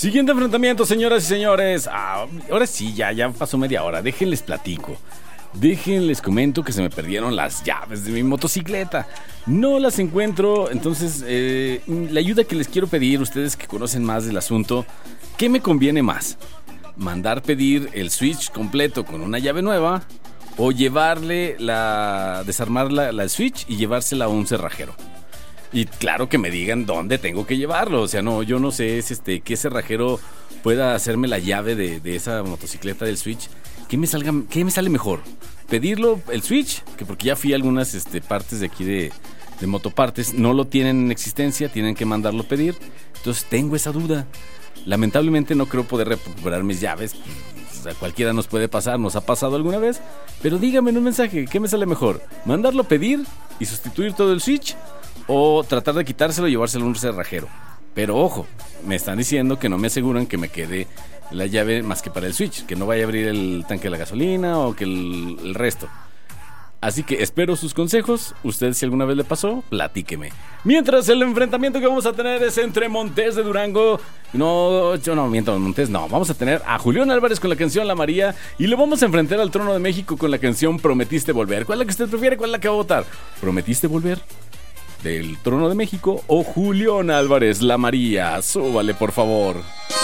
Siguiente enfrentamiento, señoras y señores. Ahora sí, ya pasó media hora. Déjenles platico. Déjenles comento que se me perdieron las llaves de mi motocicleta. No las encuentro. Entonces, la ayuda que les quiero pedir, ustedes que conocen más del asunto, ¿qué me conviene más? ¿Mandar pedir el switch completo con una llave nueva? ¿O desarmar la switch y llevársela a un cerrajero? Y claro que me digan dónde tengo que llevarlo. O sea, no, yo no sé qué cerrajero pueda hacerme la llave de esa motocicleta del Switch. ¿Qué me sale mejor? ¿Pedirlo, el Switch? Que porque ya fui a algunas partes de aquí de Motopartes. No lo tienen en existencia, tienen que mandarlo pedir. Entonces tengo esa duda. Lamentablemente no creo poder recuperar mis llaves. O sea, cualquiera nos puede pasar, nos ha pasado alguna vez. Pero dígame en un mensaje, ¿qué me sale mejor? ¿Mandarlo pedir y sustituir todo el Switch? ¿O tratar de quitárselo y llevárselo a un cerrajero? Pero ojo, me están diciendo que no me aseguran que me quede la llave más que para el Switch, que no vaya a abrir el tanque de la gasolina o que el resto. Así que espero sus consejos. Usted, si alguna vez le pasó, platíqueme. Mientras, el enfrentamiento que vamos a tener es entre Montés de Durango. Montés no. Vamos a tener a Julián Álvarez con la canción La María. Y lo vamos a enfrentar al Trono de México con la canción Prometiste Volver. ¿Cuál es la que usted prefiere? ¿Cuál es la que va a votar? ¿Prometiste Volver del Trono de México o Julián Álvarez, La María? Súbale, por favor.